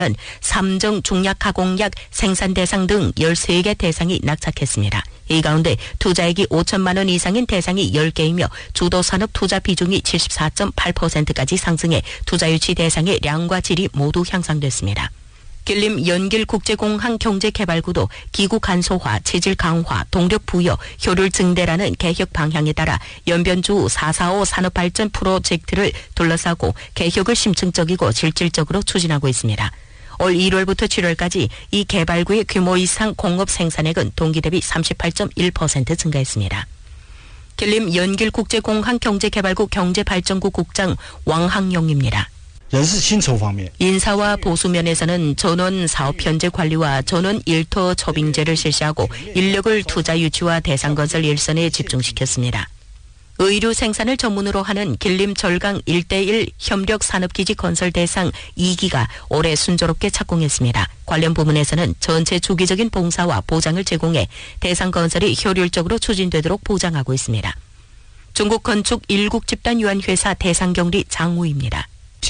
삼중 중약가공약 생산 대상 등 13개 대상이 낙찰했습니다. 이 가운데 투자액이 5천만 원 이상인 대상이 10개이며 주도산업 투자 비중이 74.8%까지 상승해 투자 유치 대상의 량과 질이 모두 향상됐습니다. 길림 연길국제공항 경제개발구도 기구 간소화, 체질 강화, 동력 부여, 효율 증대라는 개혁 방향에 따라 연변주 445 산업발전 프로젝트를 둘러싸고 개혁을 심층적이고 실질적으로 추진하고 있습니다. 올 1월부터 7월까지 이 개발구의 규모 이상 공업 생산액은 동기 대비 38.1% 증가했습니다. 길림 연길국제공항 경제개발구 경제발전구 국장 왕학용입니다. 인사와 보수 면에서는 전원 사업 현재 관리와 전원 일터 초빙제를 실시하고 인력을 투자 유치와 대상 건설 일선에 집중시켰습니다. 의류 생산을 전문으로 하는 길림 절강 1:1 협력 산업기지 건설 대상 2기가 올해 순조롭게 착공했습니다. 관련 부문에서는 전체 주기적인 봉사와 보장을 제공해 대상 건설이 효율적으로 추진되도록 보장하고 있습니다. 중국 건축 일국집단유한회사 대상경리 장우입니다.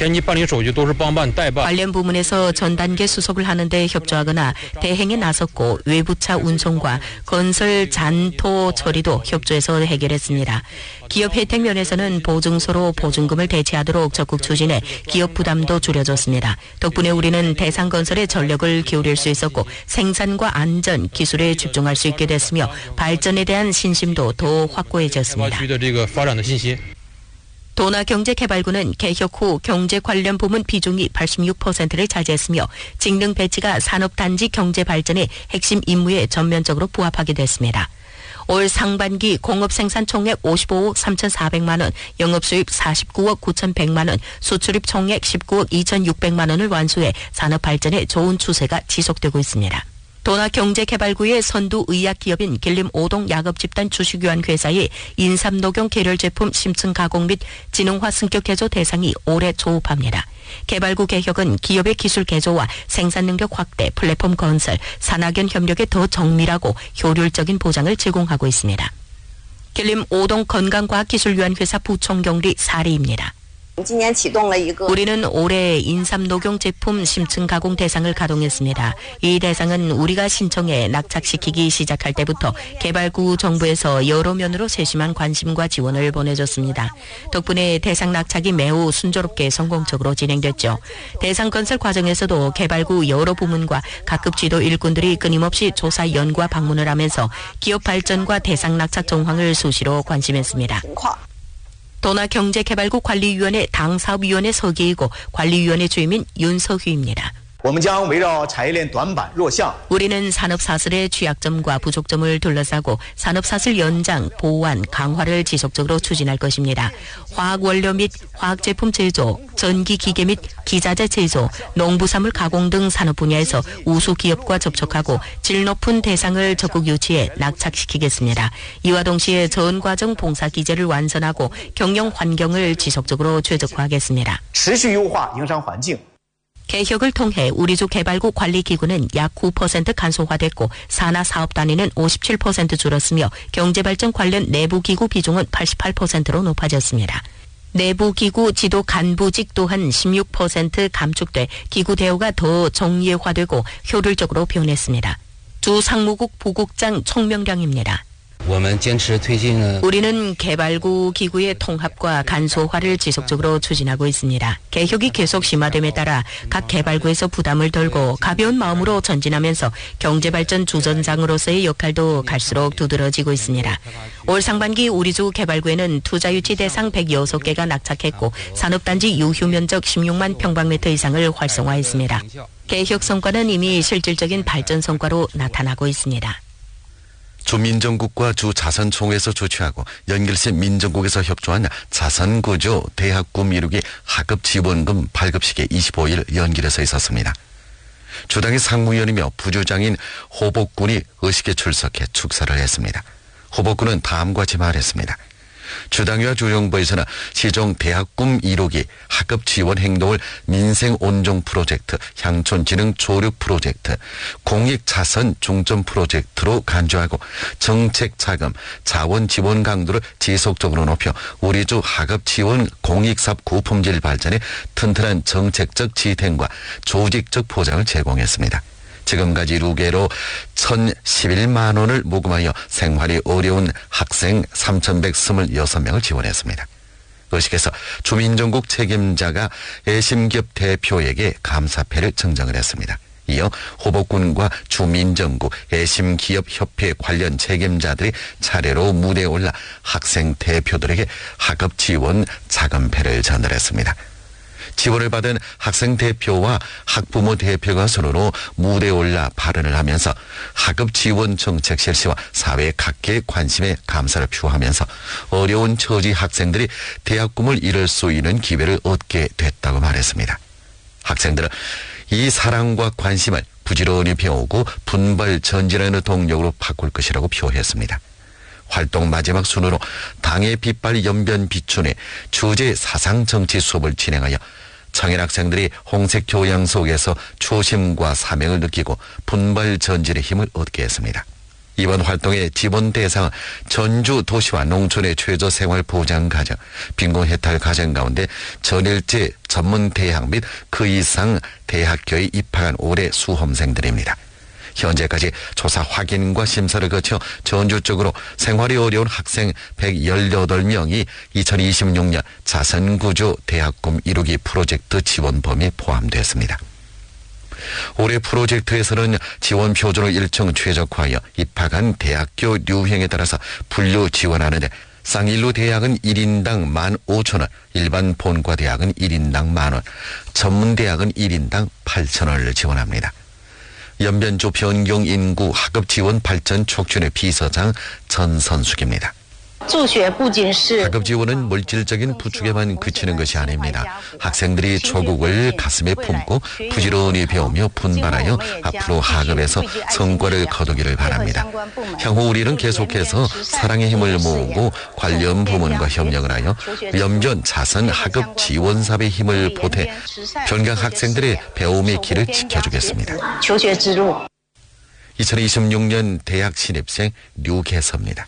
관련 부문에서 전 단계 수속을 하는 데 협조하거나 대행에 나섰고 외부차 운송과 건설 잔토 처리도 협조해서 해결했습니다. 기업 혜택 면에서는 보증서로 보증금을 대체하도록 적극 추진해 기업 부담도 줄여줬습니다. 덕분에 우리는 대상 건설에 전력을 기울일 수 있었고 생산과 안전, 기술에 집중할 수 있게 됐으며 발전에 대한 신심도 더 확고해졌습니다. 도나경제개발구는 개혁 후 경제 관련 부문 비중이 86%를 차지했으며 직능 배치가 산업단지 경제 발전의 핵심 임무에 전면적으로 부합하게 됐습니다. 올 상반기 공업생산 총액 55억 3,400만 원, 영업수입 49억 9,100만 원, 수출입 총액 19억 2,600만 원을 완수해 산업발전에 좋은 추세가 지속되고 있습니다. 도나경제개발구의 선두 의약기업인 길림 오동 야급집단 주식유한회사의 인삼녹용 계열제품 심층 가공 및 진흥화 승격 개조 대상이 올해 조업합니다. 개발구 개혁은 기업의 기술 개조와 생산 능력 확대, 플랫폼 건설, 산학연 협력에 더 정밀하고 효율적인 보장을 제공하고 있습니다. 길림 오동 건강과학기술유한회사 부총경리 사리입니다. 우리는 올해 인삼녹용 제품 심층 가공 대상을 가동했습니다. 이 대상은 우리가 신청해 낙찰시키기 시작할 때부터 개발구 정부에서 여러 면으로 세심한 관심과 지원을 보내줬습니다. 덕분에 대상 낙찰이 매우 순조롭게 성공적으로 진행됐죠. 대상 건설 과정에서도 개발구 여러 부문과 각급 지도 일꾼들이 끊임없이 조사 연구와 방문을 하면서 기업 발전과 대상 낙찰 정황을 수시로 관심했습니다. 도나경제개발구 관리위원회 당사업위원회 서기이고 관리위원회 주임인 윤석휘입니다. 우리는 산업사슬의 취약점과 부족점을 둘러싸고 산업사슬 연장, 보완, 강화를 지속적으로 추진할 것입니다. 화학원료 및 화학제품 제조, 전기기계 및 기자재 제조, 농부산물 가공 등 산업 분야에서 우수 기업과 접촉하고 질 높은 대상을 적극 유치해 낙찰시키겠습니다. 이와 동시에 전 과정 봉사 기제를 완선하고 경영 환경을 지속적으로 최적화하겠습니다. 개혁을 통해 우리주 개발구 관리기구는 약 9% 간소화됐고 산하 사업 단위는 57% 줄었으며 경제발전 관련 내부기구 비중은 88%로 높아졌습니다. 내부기구 지도 간부직 또한 16% 감축돼 기구 대우가 더 정예화되고 효율적으로 변했습니다. 주 상무국 부국장 총명량입니다. 우리는 개발구 기구의 통합과 간소화를 지속적으로 추진하고 있습니다. 개혁이 계속 심화됨에 따라 각 개발구에서 부담을 덜고 가벼운 마음으로 전진하면서 경제발전 주전장으로서의 역할도 갈수록 두드러지고 있습니다. 올 상반기 우리주 개발구에는 투자유치 대상 106개가 낙찰했고 산업단지 유휴면적 16만 평방미터 이상을 활성화했습니다. 개혁 성과는 이미 실질적인 발전 성과로 나타나고 있습니다. 주민정국과 주자선총회에서 주최하고 연길시 민정국에서 협조한 자선구조 대학꿈 이루기 하급 지원금 발급식에 25일 연길에서 있었습니다. 주당의 상무위원이며 부주장인 호복군이 의식에 출석해 축사를 했습니다. 호복군은 다음과 같이 말했습니다. 주당위와 주정부에서는 시종 대학 꿈 이루기 학업 지원 행동을 민생 온종 프로젝트, 향촌 지능 조력 프로젝트, 공익 자선 중점 프로젝트로 간주하고 정책 자금, 자원 지원 강도를 지속적으로 높여 우리주 학업 지원 공익사업 구품질 발전에 튼튼한 정책적 지탱과 조직적 보장을 제공했습니다. 지금까지 루게로 1,011만 원을 모금하여 생활이 어려운 학생 3,126명을 지원했습니다. 의식에서 주민정국 책임자가 애심기업 대표에게 감사패를 증정을 했습니다. 이어 호복군과 주민정국 애심기업협회 관련 책임자들이 차례로 무대에 올라 학생 대표들에게 학업 지원 자금패를 전달했습니다. 지원을 받은 학생 대표와 학부모 대표가 서로 무대에 올라 발언을 하면서 학업 지원 정책 실시와 사회 각계의 관심에 감사를 표하면서 어려운 처지 학생들이 대학 꿈을 이룰 수 있는 기회를 얻게 됐다고 말했습니다. 학생들은 이 사랑과 관심을 부지런히 배우고 분발 전진하는 동력으로 바꿀 것이라고 표했습니다. 활동 마지막 순으로 당의 빛발 연변 비춘의 주제 사상정치 수업을 진행하여 청년 학생들이 홍색 교양 속에서 초심과 사명을 느끼고 분발 전진의 힘을 얻게 했습니다. 이번 활동의 지원 대상은 전주 도시와 농촌의 최저 생활 보장 가정, 빈곤 해탈 가정 가운데 전일제 전문 대학 및 그 이상 대학교에 입학한 올해 수험생들입니다. 현재까지 조사 확인과 심사를 거쳐 전주 쪽으로 생활이 어려운 학생 118명이 2026년 자선구조 대학꿈 이루기 프로젝트 지원 범위에 포함됐습니다. 올해 프로젝트에서는 지원 표준을 일정 최적화하여 입학한 대학교 류형에 따라서 분류 지원하는데 쌍일루 대학은 1인당 15,000원, 일반 본과 대학은 1인당 10,000원, 전문대학은 1인당 8,000원을 지원합니다. 연변조 변경 인구 학업 지원 발전 촉진의 비서장 전선숙입니다. 학업 지원은 물질적인 부축에만 그치는 것이 아닙니다. 학생들이 조국을 가슴에 품고 부지런히 배우며 분발하여 앞으로 학업에서 성과를 거두기를 바랍니다. 향후 우리는 계속해서 사랑의 힘을 모으고 관련 부문과 협력을 하여 연변 자선 학업 지원 사업의 힘을 보태 변경 학생들의 배움의 길을 지켜주겠습니다. 2026년 대학 신입생 류계서입니다.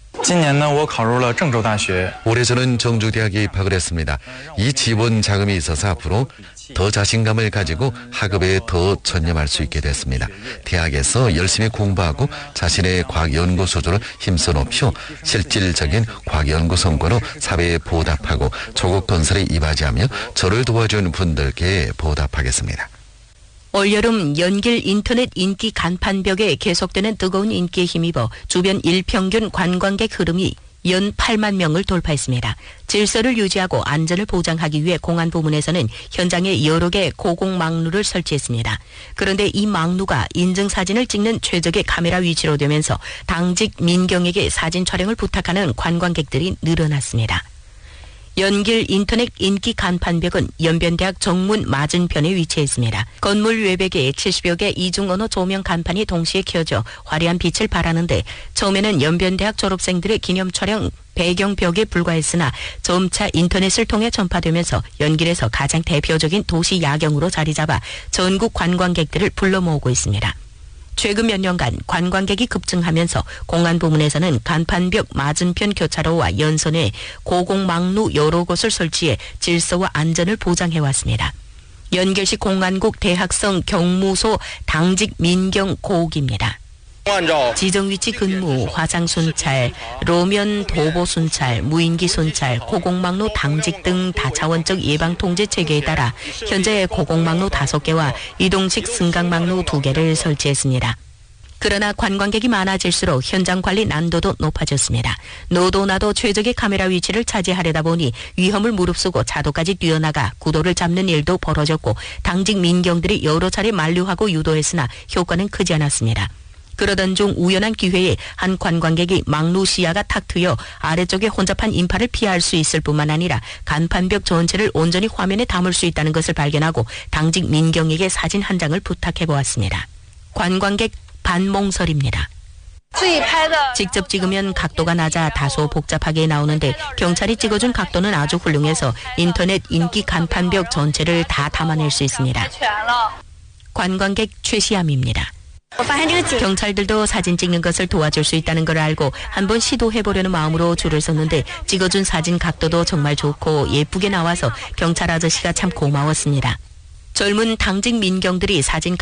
올해 저는 정주대학에 입학을 했습니다. 이 지원 자금이 있어서 앞으로 더 자신감을 가지고 학업에 더 전념할 수 있게 됐습니다. 대학에서 열심히 공부하고 자신의 과학연구 수준을 힘써 높여 실질적인 과학연구 성과로 사회에 보답하고 조국 건설에 이바지하며 저를 도와준 분들께 보답하겠습니다. 올여름 연길 인터넷 인기 간판벽에 계속되는 뜨거운 인기에 힘입어 주변 일평균 관광객 흐름이 연 8만 명을 돌파했습니다. 질서를 유지하고 안전을 보장하기 위해 공안 부문에서는 현장에 여러 개의 고공망루를 설치했습니다. 그런데 이 망루가 인증사진을 찍는 최적의 카메라 위치로 되면서 당직 민경에게 사진 촬영을 부탁하는 관광객들이 늘어났습니다. 연길 인터넷 인기 간판벽은 연변대학 정문 맞은편에 위치했습니다. 건물 외벽에 70여 개 이중 언어 조명 간판이 동시에 켜져 화려한 빛을 발하는데 처음에는 연변대학 졸업생들의 기념 촬영 배경벽에 불과했으나 점차 인터넷을 통해 전파되면서 연길에서 가장 대표적인 도시 야경으로 자리잡아 전국 관광객들을 불러 모으고 있습니다. 최근 몇 년간 관광객이 급증하면서 공안 부문에서는 간판벽 맞은편 교차로와 연선에 고공망루 여러 곳을 설치해 질서와 안전을 보장해왔습니다. 연결시 공안국 대학성 경무소 당직 민경 고옥입니다. 지정위치 근무, 화상 순찰, 로면 도보 순찰, 무인기 순찰, 고공망로 당직 등 다차원적 예방 통제 체계에 따라 현재 고공망로 5개와 이동식 승강망로 2개를 설치했습니다. 그러나 관광객이 많아질수록 현장 관리 난도도 높아졌습니다. 너도 나도 최적의 카메라 위치를 차지하려다 보니 위험을 무릅쓰고 차도까지 뛰어나가 구도를 잡는 일도 벌어졌고 당직 민경들이 여러 차례 만류하고 유도했으나 효과는 크지 않았습니다. 그러던 중 우연한 기회에 한 관광객이 망루 시야가 탁 트여 아래쪽에 혼잡한 인파를 피할 수 있을 뿐만 아니라 간판벽 전체를 온전히 화면에 담을 수 있다는 것을 발견하고 당직 민경에게 사진 한 장을 부탁해 보았습니다. 관광객 반몽설입니다. 직접 찍으면 각도가 낮아 다소 복잡하게 나오는데 경찰이 찍어준 각도는 아주 훌륭해서 인터넷 인기 간판벽 전체를 다 담아낼 수 있습니다. 관광객 최시암입니다. 경찰들도 사진 찍는 것을 도와줄 수 있다는 걸 알고 한번 시도해보려는 마음으로 줄을 섰는데 찍어준 사진 각도도 정말 좋고 예쁘게 나와서 경찰 아저씨가 참 고마웠습니다. 젊은 당직 민경들이 사진